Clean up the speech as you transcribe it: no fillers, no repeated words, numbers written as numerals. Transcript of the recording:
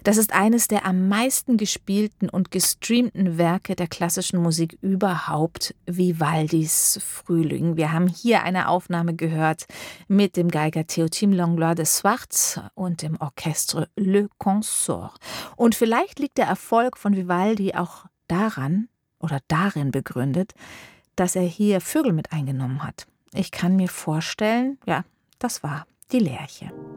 Das ist eines der am meisten gespielten und gestreamten Werke der klassischen Musik überhaupt, Vivaldis Frühling. Wir haben hier eine Aufnahme gehört mit dem Geiger Théotime Langlois de Swartz und dem Orchestre Le Consort. Und vielleicht liegt der Erfolg von Vivaldi auch daran oder darin begründet, dass er hier Vögel mit eingenommen hat. Ich kann mir vorstellen, ja, das war die Lerche.